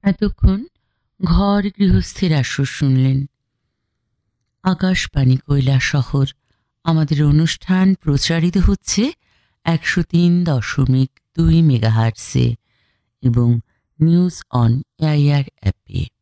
এতক্ষণ ঘর গৃহস্থের আসর শুনলেন। আকাশবাণী কৈলাসহর। আমাদের অনুষ্ঠান প্রচারিত হচ্ছে 103.2 মেগাহার্টসে এবং নিউজ অন এআইআর অ্যাপে।